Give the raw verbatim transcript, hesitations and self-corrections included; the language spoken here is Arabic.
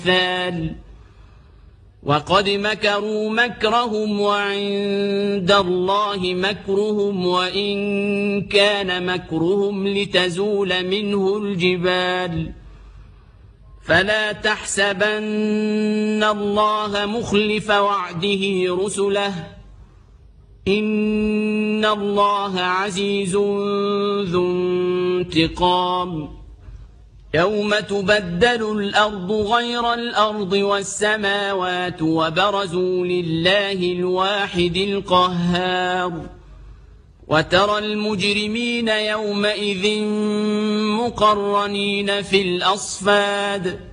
الأمثال وقد مكروا مكرهم وعند الله مكرهم وإن كان مكرهم لتزول منه الجبال فلا تحسبن الله مخلف وعده رسله إن الله عزيز ذو انتقام يوم تبدل الأرض غير الأرض والسماوات وبرزوا لله الواحد القهار وترى المجرمين يومئذ مقرنين في الأصفاد